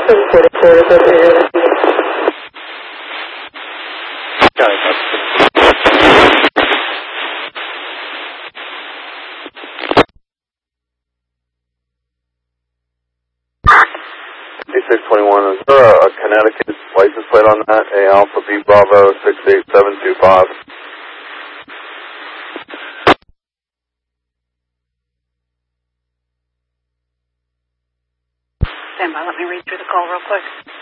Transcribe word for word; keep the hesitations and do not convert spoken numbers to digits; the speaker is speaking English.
six twenty-one, is there a, a Connecticut license plate on that? A Alpha B Bravo six eight seven two five. Stand by, let me read through the call real quick.